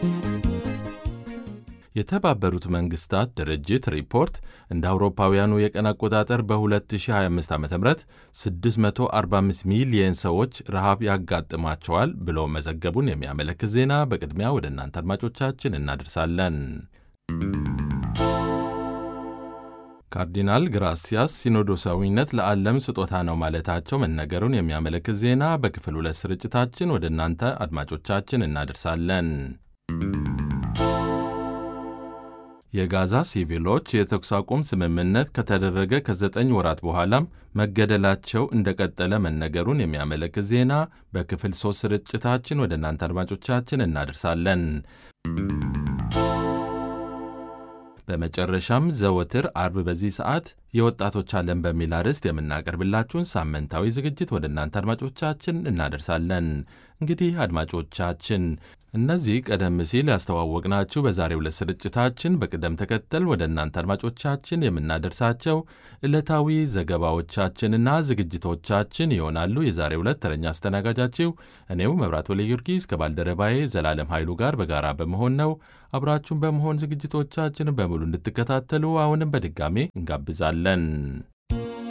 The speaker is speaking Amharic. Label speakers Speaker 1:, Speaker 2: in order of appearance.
Speaker 1: የተባበሩት መንግስታት ድርጅት ሪፖርት እንደ አውሮፓውያኑ የቀን አቆጣጠር በ2025 ዓ.ም 645 ሚሊየን ሰዎች ረሃብ ያጋጥማቸዋል ብሎ መዘገቡን የሚያመለክት ዜና በቅድሚያ ወደ እናንተ አድማጮቻችን እናደርሳለን። ካርዲናል ግራሲያስ ሲኖዶሳዊነት ለዓለም ስጦታ ነው ማለታቸው መነገሩን የሚያመለክት ዜና በክፍል 2 ስርጭታችን ወደ እናንተ አድማጮቻችን እናደርሳለን። የጋዛ ሲቪሎች የተኩስ አቁም ስምምነት ከተደረገ ከ9 ወራት በኋላም መገደላቸው እንደቀጠለ መነገሩን የሚያመለክት ዜና በክፍል 3 ስርጭታችን ወደ እናንተ አድማጮቻችን እናደርሳለን። በመጨረሻም ዘወትር አርብ በዚህ ሰዓት የወጣቶች ዓለም በሚል አርዕስት የምናቀርብላችሁን ሳምንታዊ ዝግጅት ወደ እናንተ አድማጮቻችን እናደርሳለን። እንግዲህ አድማጮቻችን እነዚህ ቀደም ሲል ያስተዋወቅናችሁ በዛሬው ዕለት ስርጭታችን በቅደም ተከተል ወደ እናንተ አድማጮቻችን የምናደርሳቸው ዕለታዊ ዘገባዎቻችንና ዝግጅቶቻችን ይሆናሉ። የዛሬው ዕለት ተረኛ አስተናጋጃችሁ እኔው መብራት ወልደ ጊዮርጊስ ከባልደረባዬ ዘላለም ኃይሉ ጋር በጋራ በመሆን ነው። አብራችሁን በመሆን ዝግጅቶቻችንን በሙሉ እንድትከታተሉ አሁንም በድጋሜ እንጋብዛለን።